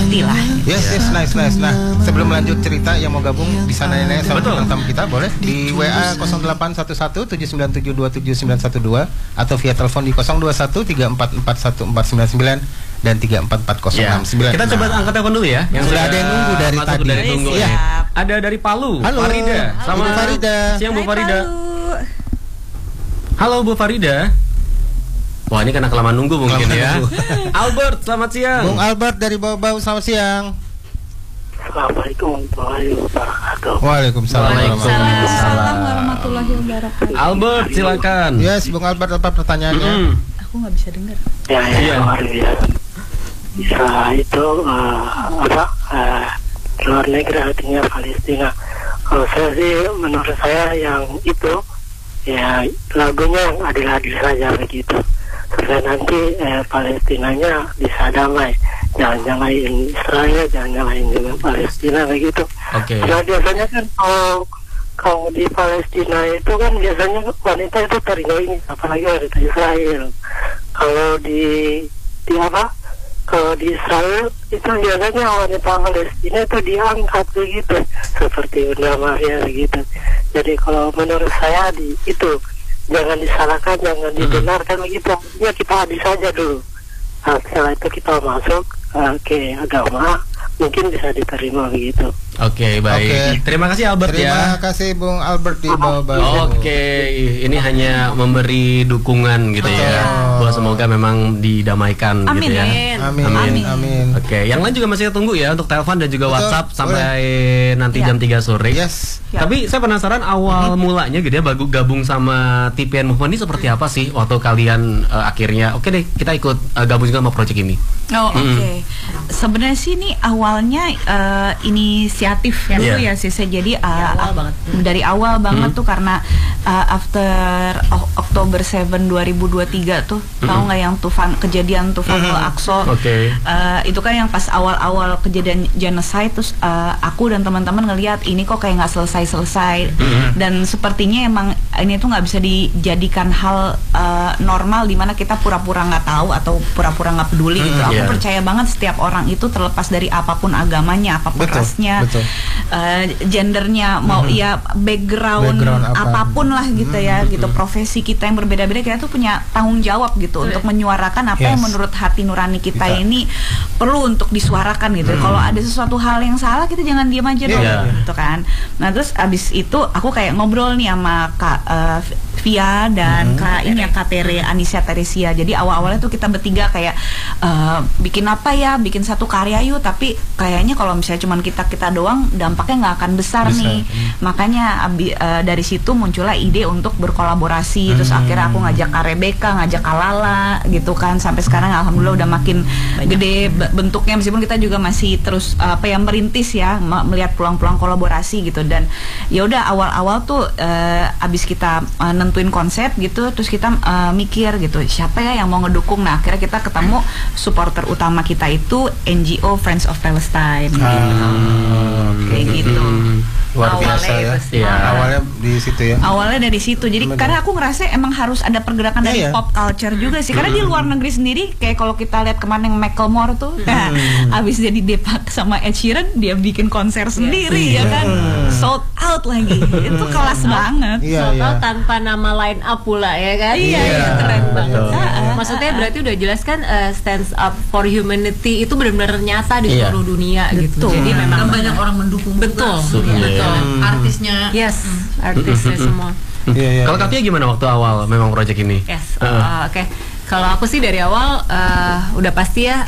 pastilah. Yes, nice. Nah, sebelum lanjut cerita yang mau gabung bisa nanya-nanya sama teman kita, boleh di WA 0811-297-27912 atau via telepon di 021-344-1499 dan 344-069. Kita coba angkat telepon dulu ya. Yang sudah ada yang nunggu dari tadi. Ada dari Palu. Halo, Farida. Sama Bu Farida. Siang Bu Farida. Halo Bu Farida. Wah, ini karena kelamaan nunggu mungkin ya. Albert, selamat siang. Bung Albert dari Bau-Bau, selamat siang. Assalamualaikum warahmatullahi wabarakatuh. Waalaikumsalam warahmatullahi wabarakatuh. Albert, silakan. Yes, Bung Albert, apa pertanyaannya? Aku nggak bisa dengar. Ya, luar biasa. Bisa itu luar negeri artinya Palestina. Kalau saya sih, menurut saya yang itu ya lagunya yang adil-adil saja begitu. Supaya nanti Palestinanya bisa damai. Jangan nyalain Israel, jangan nyalain juga Palestina begitu. Karena biasanya kan kalau di Palestina itu kan biasanya wanita itu terlindungi, apalagi wanita Israel. Kalau kalau di Israel itu biasanya wanita Palestina itu diangkat begitu, seperti Bunda Maria begitu. Jadi kalau menurut saya itu jangan disalahkan, jangan dibenarkan begitu. Ya kita habis saja dulu. Nah, setelah itu kita masuk ke agama, mungkin bisa diterima begitu. Oke, baik. Terima kasih Albert Terima kasih Bung Albert di Bau-Bau. Ini hanya memberi dukungan gitu ya. Bahwa semoga memang didamaikan gitu ya. Amin. Oke, yang lain juga masih tunggu ya untuk telepon dan juga WhatsApp sampai nanti jam 3 sore. Yes. Tapi saya penasaran awal mulanya gitu ya gabung sama TPN Movement ini seperti apa sih waktu kalian akhirnya oke deh kita ikut gabung juga sama project ini. Oke. Sebenarnya sih ini awalnya inisiatif dulu ya sih. Jadi dari awal banget tuh karena after Oktober 7 2023 tuh tahu nggak yang kejadian Tufan Al-Aqsa. Itu kan yang pas awal-awal kejadian genocide terus aku dan teman-teman ngelihat ini kok kayak nggak selesai dan sepertinya emang ini tuh nggak bisa dijadikan hal normal di mana kita pura-pura nggak tahu atau pura-pura nggak peduli gitu. Aku percaya banget setiap orang itu terlepas dari apapun agamanya, apapun rasnya, gendernya, mau background apapun lah gitu ya, gitu profesi kita yang berbeda-beda, kita tuh punya tanggung jawab gitu untuk menyuarakan apa yang menurut hati nurani kita ini perlu untuk disuarakan gitu. Kalau ada sesuatu hal yang salah kita jangan diam aja dong gitu kan. Nah terus abis itu aku kayak ngobrol nih sama Kak Via dan Kak Tere Anisia Teresia. Jadi awal-awalnya tuh kita bertiga kayak bikin apa ya, bikin satu karya yuk, tapi kayaknya kalau misalnya cuman kita doang dampaknya nggak akan besar nih. Makanya dari situ muncullah ide untuk berkolaborasi. Terus akhirnya aku ngajak Kak Rebecca, ngajak Kak Lala gitu kan, sampai sekarang alhamdulillah udah makin gede bentuknya, meskipun kita juga masih terus merintis ya, melihat peluang-peluang kolaborasi gitu. Dan ya udah awal-awal tuh abis kita nentuin konsep gitu, terus kita mikir gitu siapa ya yang mau ngedukung. Nah akhirnya kita ketemu supporter utama kita itu NGO Friends of Palestine kayak gitu. Luar biasa ya. Awalnya di situ ya. Awalnya dari situ. Jadi karena aku ngerasa emang harus ada pergerakan dari pop culture juga sih. Karena di luar negeri sendiri kayak kalau kita lihat kemarin yang Macklemore tuh, abis jadi depak sama Ed Sheeran, dia bikin konser sendiri ya kan, sold out lagi. Itu kelas banget. Sold out tanpa nama line up pula ya kan. Keren banget. Maksudnya berarti udah jelas kan stands up for humanity itu benar-benar nyata di seluruh dunia gitu. Jadi memang banyak orang mendukung. Betul. Artisnya, artisnya semua. Kalau Katia gimana waktu awal memang project ini? Oke. Kalau aku sih dari awal udah pasti ya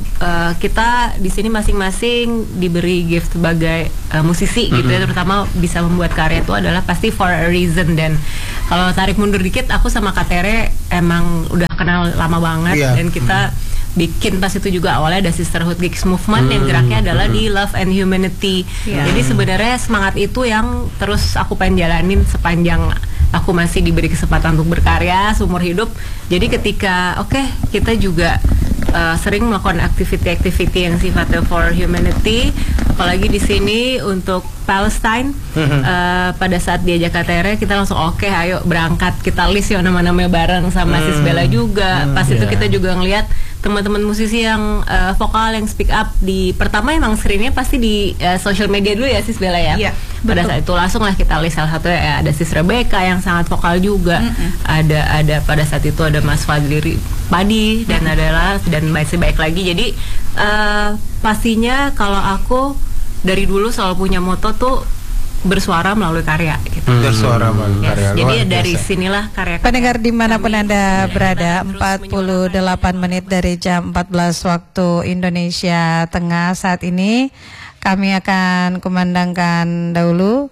kita di sini masing-masing diberi gift sebagai musisi gitu ya, terutama bisa membuat karya itu adalah pasti for a reason. Dan kalau tarik mundur dikit, aku sama Kak Tere emang udah kenal lama banget dan kita bikin pas itu juga awalnya ada Sisterhood Gigs Movement yang geraknya adalah di Love and Humanity. Jadi sebenarnya semangat itu yang terus aku pengen jalanin sepanjang aku masih diberi kesempatan untuk berkarya seumur hidup. Jadi ketika kita juga sering melakukan aktiviti-aktiviti yang sifatnya for humanity, apalagi di sini untuk Palestine. Pada saat diajak Kak Tere, kita langsung ayo berangkat, kita list ya nama-namanya bareng sama Sis Bella juga. Pas itu kita juga ngelihat teman-teman musisi yang vokal yang speak up di pertama emang screennya pasti di social media dulu ya Sis Bella ya. Iya, Pada saat itu langsung lah kita list salah satu ya ada Sis Rebecca yang sangat vokal juga. Ada pada saat itu ada Mas Fadli Padi dan adalah dan masih baik lagi. Jadi pastinya kalau aku dari dulu selalu punya moto tuh bersuara melalui karya gitu. Bersuara melalui karya. Jadi Luar dari biasa. sinilah karya. Pendengar dimanapun Anda berada, 48 menit dari jam 14 waktu Indonesia Tengah saat ini kami akan kumandangkan dahulu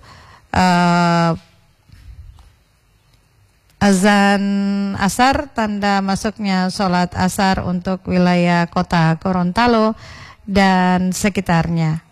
azan asar, tanda masuknya sholat asar untuk wilayah kota Gorontalo dan sekitarnya.